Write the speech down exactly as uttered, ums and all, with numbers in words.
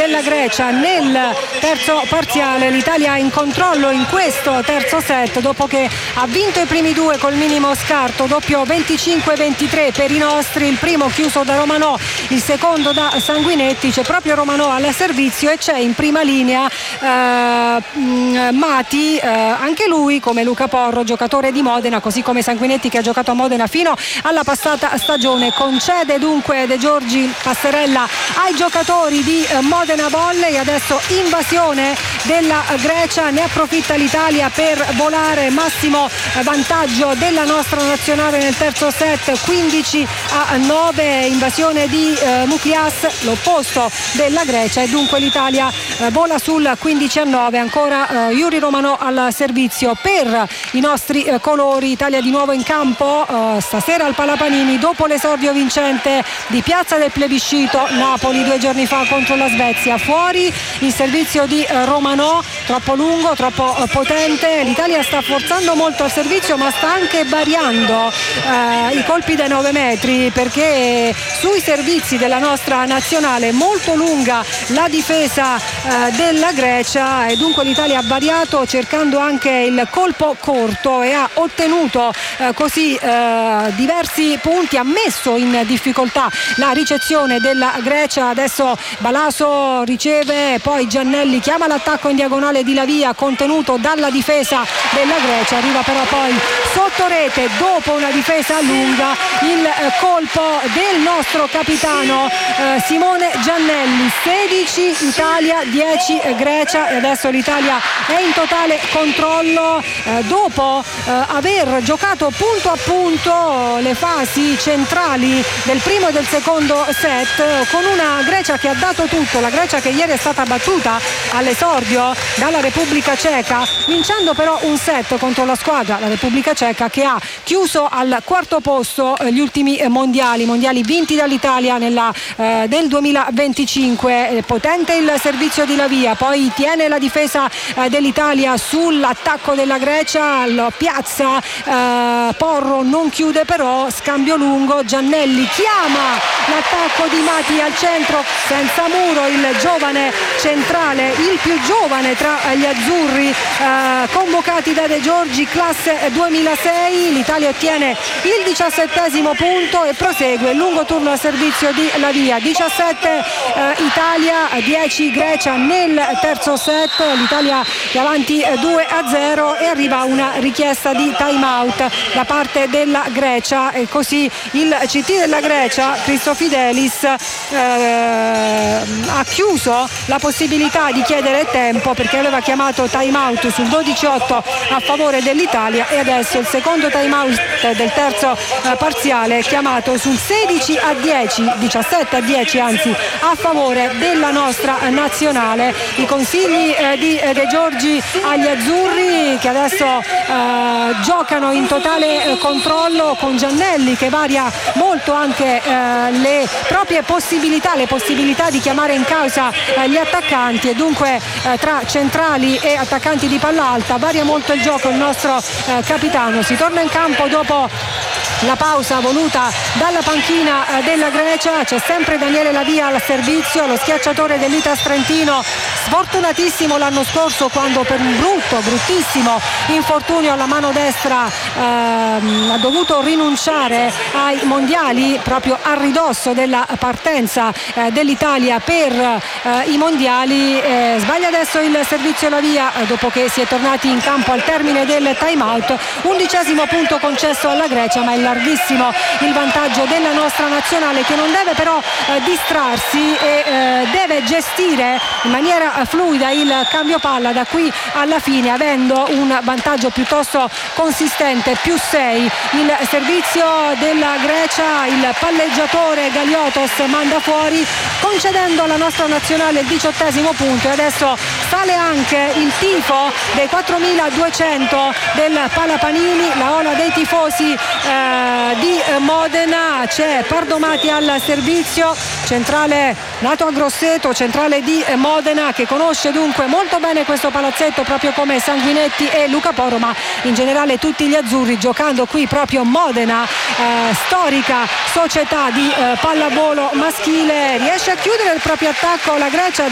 della Grecia nel terzo parziale. L'Italia in controllo in questo terzo set dopo che ha vinto i primi due col minimo scarto, doppio venticinque ventitré per i nostri, il primo chiuso da Romanò, il secondo da Sanguinetti. C'è proprio Romanò al servizio e c'è in prima linea eh, Mati, eh, anche lui come Luca Porro, giocatore di Modena, così come Sanguinetti che ha giocato a Modena fino alla passata stagione. Concede dunque De Giorgi passerella ai giocatori di eh, Modena Volley. Adesso invasione della Grecia, ne approfitta l'Italia per volare, massimo vantaggio della nostra nazionale nel terzo set, quindici a nove, invasione di eh, Muklias, l'opposto della Grecia, e dunque l'Italia eh, vola sul quindici a nove. Ancora eh, Yuri Romanò al servizio per i nostri eh, colori. Italia di nuovo in campo eh, stasera al Palapanini dopo l'esordio vincente di Piazza del Plebiscito Napoli due giorni fa contro la Svezia. Fuori il servizio di eh, Romanò, troppo lungo, troppo eh, potente. L'Italia sta forzando molto al servizio ma sta anche variando eh, i colpi dai nove metri, perché sui servizi della nostra nazionale molto lunga la difesa eh, della Grecia, e dunque l'Italia ha variato cercando anche il colpo corto e ha ottenuto eh, così eh, diversi punti, ha messo in difficoltà la ricezione della Grecia. Adesso Balaso riceve, poi Giannelli chiama l'attacco in diagonale di Lavia, contenuto dalla difesa della Grecia, arriva però poi sotto rete dopo una difesa lunga il eh, colpo del nostro capitano eh, Simone Giannelli. Sedici Italia, dieci Grecia, e adesso l'Italia è in totale controllo eh, dopo eh, aver giocato punto a punto le fasi centrali del primo e del secondo set con una Grecia che ha dato tutto, la Grecia che ieri è stata battuta all'esordio dalla Repubblica Ceca, vincendo però un set contro la squadra, la Repubblica Ceca, che ha chiuso al quarto posto eh, gli ultimi eh, mondiali mondiali vinti dall'Italia nella, eh, nel duemilaventicinque. Eh, potente il servizio di Lavia, poi tiene la difesa eh, dell'Italia sull'attacco della Grecia, lo piazza eh, Porro, non chiude però, scambio lungo, Giannelli chiama l'attacco di Mati al centro, senza muro il giovane centrale, il più giovane tra gli azzurri eh, convocati da De Giorgi, classe duemilasei. L'Italia ottiene il diciassettesimo punto e prosegue lungo turno al servizio di Lavia. diciassette eh, Italia, dieci Grecia nel terzo set, l'Italia è avanti due a zero e arriva una richiesta di time out da parte della Grecia, e così il C T della Grecia, Christofidelis, eh, ha chiuso la possibilità di chiedere tempo perché aveva chiamato time out sul dodici a otto a favore dell'Italia, e adesso il secondo time out del terzo eh, parziale chiamato sul sedici a dieci, diciassette a dieci anzi, a favore della nostra nazionale. I consigli eh, di eh, De Giorgi agli azzurri, che adesso eh, giocano in totale eh, controllo, con Giannelli che varia molto anche eh, le proprie possibilità, le possibilità di chiamare in causa eh, gli attaccanti, e dunque eh, tra centrali e attaccanti di palla alta varia molto il gioco il nostro eh, capitano. Si torna in campo dopo la pausa voluta dalla panchina eh, della Grecia. C'è sempre Daniele Lavia al servizio, lo schiacciatore dell'Itas Trentino, sfortunatissimo l'anno scorso quando per un brutto, bruttissimo infortunio alla mano destra ehm, ha dovuto rinunciare ai mondiali proprio a ridosso della partenza eh, dell'Italia per eh, i mondiali. Eh, sbaglia adesso il servizio Lavia eh, dopo che si è tornati in campo al termine del time out. Undicesimo punto concesso alla Grecia, ma è larghissimo il vantaggio della nostra nazionale, che non deve però eh, distrarsi e eh, deve gestire in maniera fluida il cambio palla da qui alla fine, avendo un vantaggio piuttosto consistente, più sei. Il servizio della Grecia, il palleggiatore Galiotos manda fuori, concedendo alla nostra nazionale il diciottesimo punto, e adesso sale anche il tifo dei quattromiladuecento del Palapanini, la ola dei tifosi eh, di Modena. C'è Pardomati al servizio, centrale nato a Grosseto, centrale di Modena, che conosce dunque molto bene questo palazzetto proprio come Sanguinetti e Luca Porro, ma in generale tutti gli azzurri, giocando qui proprio Modena, eh, storica società di eh, pallavolo maschile. Riesce a chiudere il proprio attacco la Grecia